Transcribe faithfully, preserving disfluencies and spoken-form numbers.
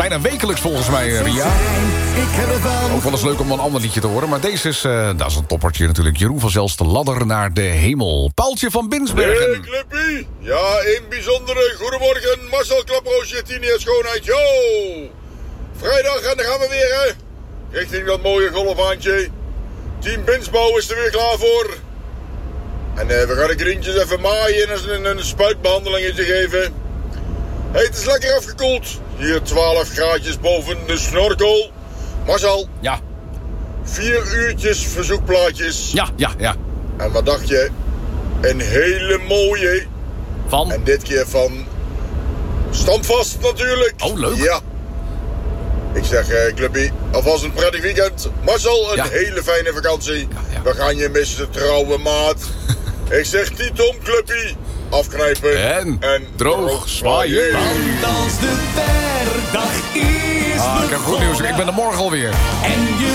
bijna wekelijks volgens mij, Ria. Ook wel eens leuk om een ander liedje te horen. Maar deze is, uh, dat is een toppertje natuurlijk. Jeroen van Zelst, de ladder naar de hemel. Paaltje van Binsbergen. Hey, Clippy. Ja, een bijzondere goedemorgen. Marcel Klaproos, Tini en Schoonheid. Yo! Vrijdag en dan gaan we weer, hè. Richting dat mooie golfbaantje. Team Binsbouw is er weer klaar voor. En uh, we gaan de grientjes even maaien en een, een spuitbehandelingetje geven. Hey, het is lekker afgekoeld. Hier twaalf graadjes boven de snorkel. Marcel. Ja. Vier uurtjes verzoekplaatjes. Ja, ja, ja. En wat dacht je? Een hele mooie. Van? En dit keer van Standvast natuurlijk. Oh, leuk. Ja. Ik zeg, uh, Clubby, alvast een prettig weekend. Marcel, een ja. hele fijne vakantie. Ja, ja. We gaan je missen, trouwe maat. Ik zeg niet om, Clubby. Afknijpen en, en droog zwaaien. Want als de werkdag is ah, ik heb goed nieuws. Ik ben er morgen alweer. En je